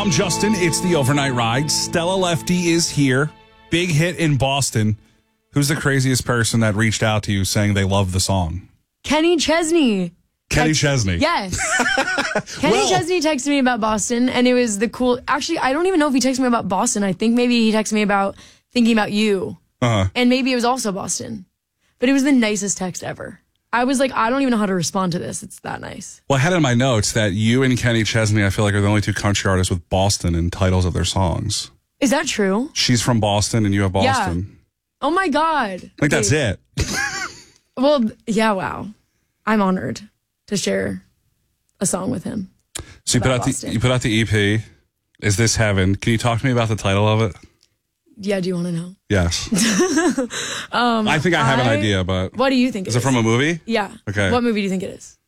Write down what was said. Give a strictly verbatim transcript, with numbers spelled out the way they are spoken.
I'm Justin. It's the Overnight Ride. Stella Lefty is here. Big hit in Boston. Who's the craziest person that reached out to you saying they love the song? Kenny Chesney. Kenny Text- Chesney. Yes. Kenny Well- Chesney texted me about Boston, and it was the cool... Actually, I don't even know if he texted me about Boston. I think maybe he texted me about thinking about you. Uh-huh. And maybe it was also Boston. But it was the nicest text ever. I was like, I don't even know how to respond to this. It's that nice. Well, I had in my notes that you and Kenny Chesney, I feel like, are the only two country artists with Boston in titles of their songs. Is that true? She's from Boston and you have Boston. Oh, my God. I think that's it. Well, yeah, wow. I'm honored to share a song with him. So you put about out the Boston. you put out the E P. Is This Heaven? Can you talk to me about the title of it? Yeah, do you want to know? Yes. um, I think I have an I- idea, but What do you think is it from a movie? Yeah. Okay. What movie do you think it is?